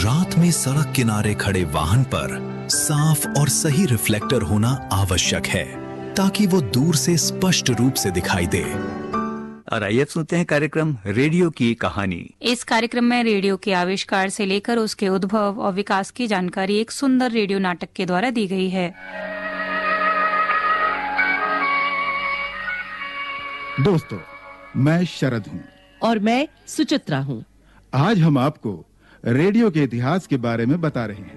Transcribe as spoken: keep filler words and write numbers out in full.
रात में सड़क किनारे खड़े वाहन पर साफ और सही रिफ्लेक्टर होना आवश्यक है ताकि वो दूर से स्पष्ट रूप से दिखाई दे। और आइए सुनते हैं कार्यक्रम रेडियो की कहानी। इस कार्यक्रम में रेडियो के आविष्कार से लेकर उसके उद्भव और विकास की जानकारी एक सुंदर रेडियो नाटक के द्वारा दी गई है। दोस्तों, मैं शरद हूँ और मैं सुचित्रा हूँ। आज हम आपको रेडियो के इतिहास के बारे में बता रहे हैं।